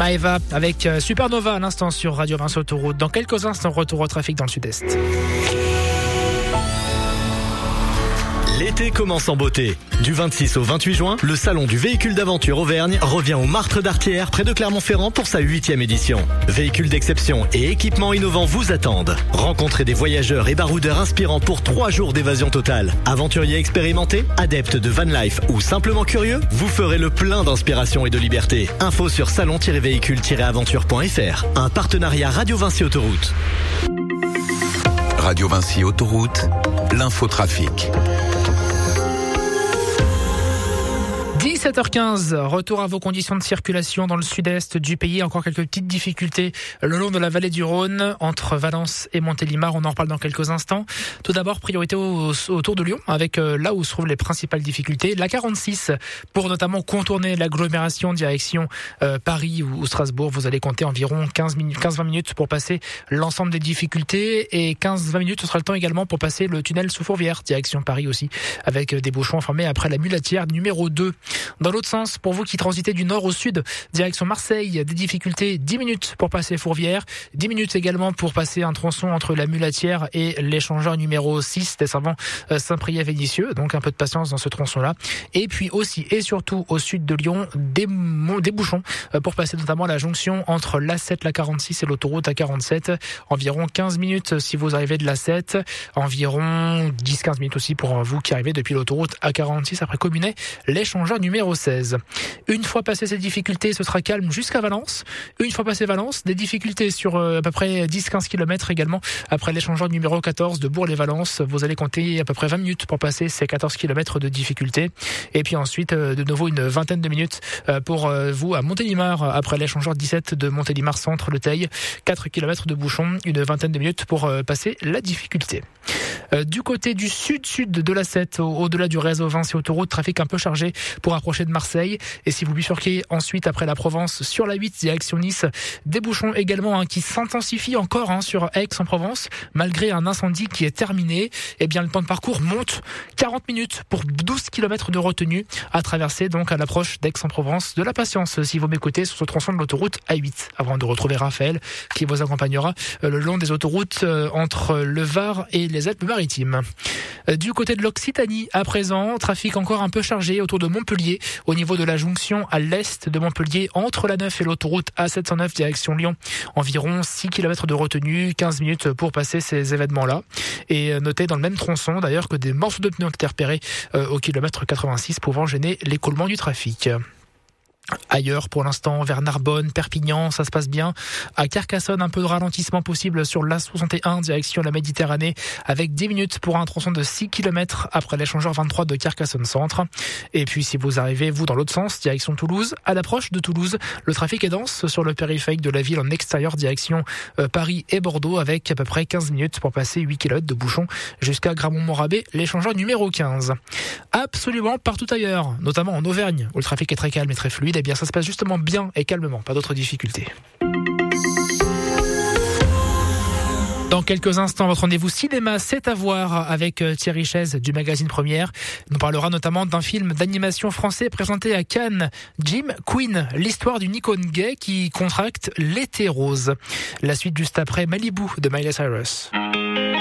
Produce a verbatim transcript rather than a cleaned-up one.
Maeva avec Supernova à l'instant sur Radio Vinci Autoroute. Dans quelques instants, retour au trafic dans le sud-est. L'été commence en beauté. Du vingt-six au vingt-huit juin, le salon du véhicule d'aventure Auvergne revient au Martre d'Artière près de Clermont-Ferrand pour sa huitième édition. Véhicules d'exception et équipements innovants vous attendent. Rencontrez des voyageurs et baroudeurs inspirants pour trois jours d'évasion totale. Aventuriers expérimentés, adeptes de van life ou simplement curieux, vous ferez le plein d'inspiration et de liberté. Info sur salon tiret véhicule tiret aventure point f r. Un partenariat Radio Vinci Autoroute. Radio Vinci Autoroute, l'infotrafic. dix-sept heures quinze, retour à vos conditions de circulation dans le sud-est du pays. Encore quelques petites difficultés le long de la vallée du Rhône, entre Valence et Montélimar. On en reparle dans quelques instants. Tout d'abord, priorité au, autour de Lyon, avec euh, là où se trouvent les principales difficultés. La quarante-six, pour notamment contourner l'agglomération direction euh, Paris ou, ou Strasbourg. Vous allez compter environ quinze à vingt minutes pour passer l'ensemble des difficultés. Et quinze à vingt minutes, ce sera le temps également pour passer le tunnel sous Fourvière, direction Paris aussi, avec des bouchons formés après la mulatière numéro deux. Dans l'autre sens, pour vous qui transitez du nord au sud, direction Marseille, des difficultés, dix minutes pour passer Fourvière, dix minutes également pour passer un tronçon entre la mulatière et l'échangeur numéro six, descendant Saint-Priest-Vénissieux, donc un peu de patience dans ce tronçon-là. Et puis aussi et surtout au sud de Lyon, des, des bouchons pour passer notamment la jonction entre l'A sept, la quarante-six et l'autoroute A quarante-sept. Environ quinze minutes si vous arrivez de l'A sept, environ dix à quinze minutes aussi pour vous qui arrivez depuis l'autoroute A quarante-six après Communet, l'échangeur numéro seize. Une fois passé ces difficultés, ce sera calme jusqu'à Valence. Une fois passé Valence, des difficultés sur euh, à peu près dix à quinze kilomètres également après l'échangeur numéro quatorze de Bourg-les-Valence. Vous allez compter à peu près vingt minutes pour passer ces quatorze kilomètres de difficultés. Et puis ensuite, euh, de nouveau une vingtaine de minutes euh, pour euh, vous à Montélimar après l'échangeur dix-sept de Montélimar Centre, Le Teil. quatre kilomètres de bouchon, une vingtaine de minutes pour euh, passer la difficulté. Euh, du côté du sud-sud de l'A sept, au- au-delà du réseau Vinci Autoroute, trafic un peu chargé pour approcher de Marseille. Et si vous bifurquez ensuite après la Provence sur la huit direction Nice, des bouchons également hein, qui s'intensifient encore hein, sur Aix-en-Provence malgré un incendie qui est terminé. Eh bien le temps de parcours monte, quarante minutes pour douze kilomètres de retenue à traverser donc à l'approche d'Aix-en-Provence. De la patience si vous m'écoutez sur ce tronçon de l'autoroute A huit avant de retrouver Raphaël qui vous accompagnera euh, le long des autoroutes euh, entre le Var et les Alpes-Maritimes. Euh, du côté de l'Occitanie à présent, trafic encore un peu chargé autour de Montpellier, au niveau de la jonction à l'est de Montpellier, entre la neuf et l'autoroute A sept cent neuf direction Lyon. Environ six kilomètres de retenue, quinze minutes pour passer ces événements-là. Et notez dans le même tronçon d'ailleurs que des morceaux de pneus ont été repérés euh, au kilomètre quatre-vingt-six pouvant gêner l'écoulement du trafic. Ailleurs, pour l'instant, vers Narbonne, Perpignan, ça se passe bien. À Carcassonne, un peu de ralentissement possible sur l'A soixante et un, direction la Méditerranée, avec dix minutes pour un tronçon de six kilomètres après l'échangeur vingt-trois de Carcassonne Centre. Et puis, si vous arrivez, vous, dans l'autre sens, direction Toulouse, à l'approche de Toulouse, le trafic est dense sur le périphérique de la ville en extérieur, direction euh, Paris et Bordeaux, avec à peu près quinze minutes pour passer huit kilomètres de bouchon jusqu'à Gramont-Morabé, l'échangeur numéro quinze. Absolument partout ailleurs, notamment en Auvergne, où le trafic est très calme et très fluide, eh bien ça se passe justement bien et calmement, pas d'autres difficultés. Dans quelques instants, votre rendez-vous cinéma, c'est à voir avec Thierry Chaise du magazine Première. Il nous parlera notamment d'un film d'animation français présenté à Cannes, Jim Queen, l'histoire d'une icône gay qui contracte l'hétérose. La suite juste après Malibu de Miley Cyrus.